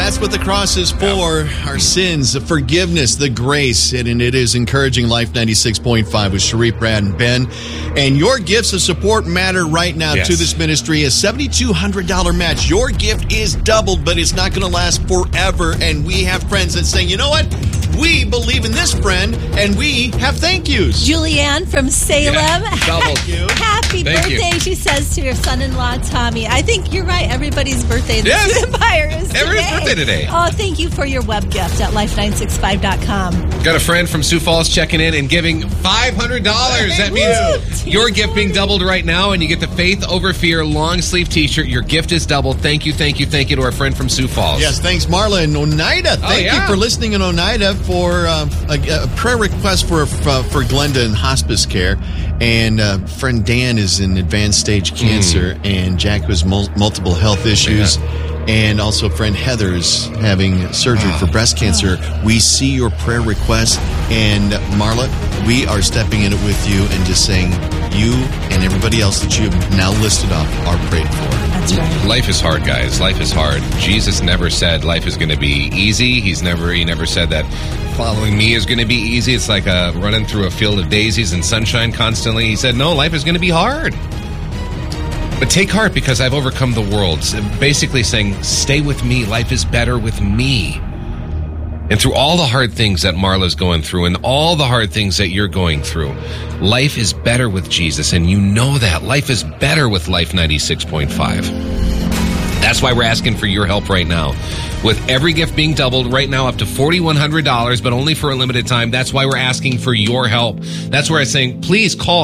That's what the cross is for. Our sins, the forgiveness, the grace. And it is encouraging Life 96.5 with Sheree, Brad, and Ben. And your gifts of support matter right now to this ministry. A $7,200 match. Your gift is doubled, but it's not going to last forever. And we have friends that say, you know what? We believe in this friend, and we have thank yous. Julianne from Salem. Happy birthday, she says to her son-in-law, Tommy. I think you're right. Everybody's birthday in the Empire is today. Everybody's birthday today. Oh, thank you for your web gift at life965.com. Got a friend from Sioux Falls checking in and giving $500. That means your gift being doubled right now, and you get the Faith Over Fear long sleeve t-shirt. Your gift is doubled. Thank you to our friend from Sioux Falls. Yes, thanks, Marla in Oneida. Thank you for listening in Oneida for a prayer request for Glenda in hospice care. And friend Dan is in advanced stage cancer, and Jack has multiple health issues. And also friend Heather is having surgery for breast cancer. We see your prayer request, and Marla, we are stepping in it with you and just saying you and everybody else that you have now listed off are prayed for. That's right. Life is hard, guys. Life is hard. Jesus never said life is going to be easy. He never said that following me is going to be easy. It's like running through a field of daisies and sunshine constantly. He said, no, life is going to be hard. But take heart because I've overcome the world. Basically saying, stay with me. Life is better with me. And through all the hard things that Marla's going through and all the hard things that you're going through, life is better with Jesus. And you know that. Life is better with Life 96.5. That's why we're asking for your help right now. With every gift being doubled right now up to $4,100, but only for a limited time. That's why we're asking for your help. That's where I'm saying, please call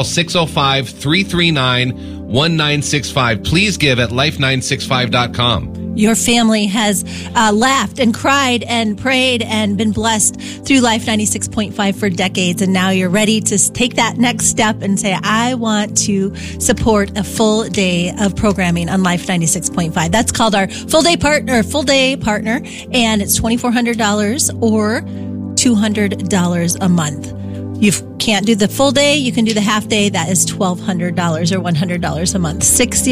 605-339-1965. Please give at life965.com. Your family has laughed and cried and prayed and been blessed through Life 96.5 for decades. And now you're ready to take that next step and say, I want to support a full day of programming on Life 96.5. That's called our full day partner. And it's $2,400 or $200 a month. You can't do the full day. You can do the half day. That is $1,200 or $100 a month.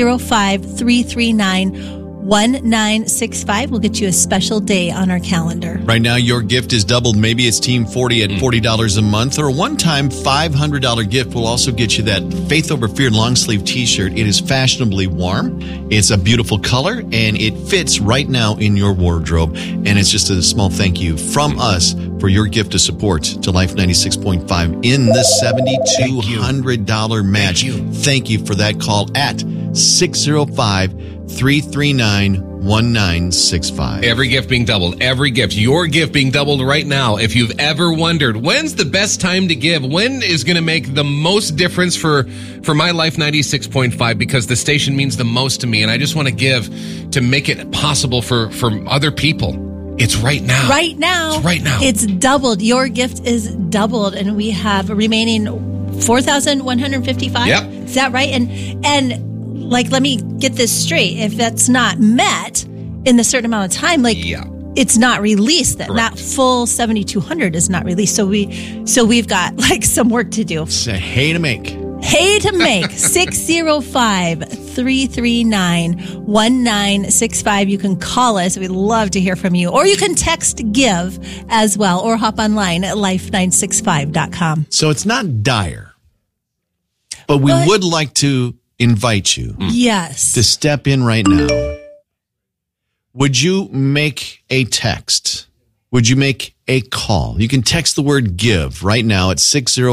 605-339-1965 will get you a special day on our calendar. Right now, your gift is doubled. Maybe it's Team 40 at $40 a month, or a one-time $500 gift will also get you that Faith Over Fear long sleeve t-shirt. It is fashionably warm. It's a beautiful color, and it fits right now in your wardrobe. And it's just a small thank you from us for your gift of support to Life 96.5 in the $7,200 match. Thank you for that call at 605-339-1965. Every gift being doubled. Every gift. Your gift being doubled right now. If you've ever wondered, when's the best time to give? When is going to make the most difference for my Life 96.5? Because the station means the most to me, and I just want to give to make it possible for other people. It's right now. Right now. It's right now. It's doubled. Your gift is doubled, and we have a remaining 4,155. Yep. Is that right? And like, let me get this straight. If that's not met in a certain amount of time, it's not released. That full 7,200 is not released. So we've got some work to do. It's a hay to make. 605-339-1965. You can call us. We'd love to hear from you. Or you can text GIVE as well, or hop online at life965.com. So it's not dire, but we would like to invite you to step in right now. Would you make a text? Would you make a call? You can text the word GIVE right now at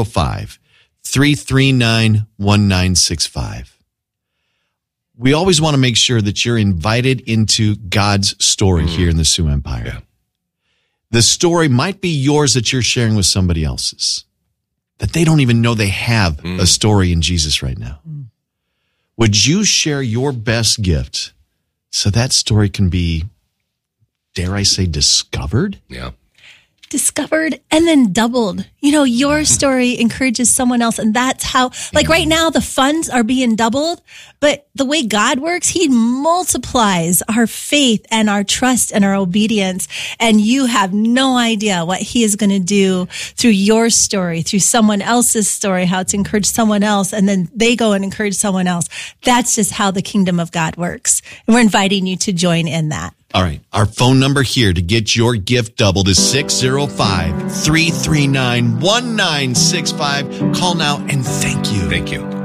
605-339-1965. We always want to make sure that you're invited into God's story here in the Sioux Empire. Yeah. The story might be yours that you're sharing with somebody else's, that they don't even know they have a story in Jesus right now. Would you share your best gift so that story can be, dare I say, discovered? Yeah. Discovered and then doubled. Your story encourages someone else. And that's how, right now, the funds are being doubled. But the way God works, He multiplies our faith and our trust and our obedience. And you have no idea what He is going to do through your story, through someone else's story, how it's encouraged someone else. And then they go and encourage someone else. That's just how the kingdom of God works. And we're inviting you to join in that. All right. Our phone number here to get your gift doubled is 605-339-1965. Call now and thank you. Thank you.